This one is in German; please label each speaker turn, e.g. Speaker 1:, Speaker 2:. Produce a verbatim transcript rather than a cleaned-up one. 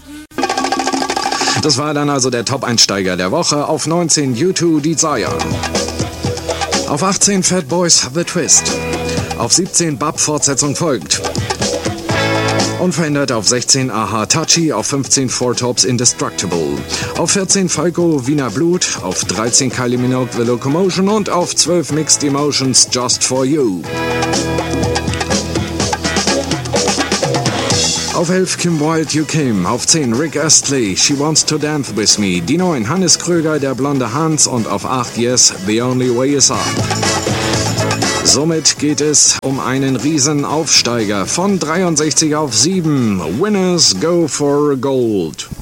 Speaker 1: Das war dann also der Top-Einsteiger der Woche. Auf neunzehn U zwei Desire. Auf achtzehn Fat Boys The Twist. Auf siebzehn Bab Fortsetzung folgt. Unverändert auf sechzehn Aha Touchy, auf fünfzehn Four Tops Indestructible. Auf vierzehn Falco Wiener Blut, auf dreizehn Kylie Minogue The Locomotion und auf zwölf Mixed Emotions Just For You. Auf elf Kim Wilde You Came, auf zehn Rick Astley She Wants to Dance With Me, die neun Hannes Kröger Der blonde Hans und auf acht Yes The Only Way Is Up. Somit geht es um einen Riesenaufsteiger von dreiundsechzig auf sieben. Winners go for gold.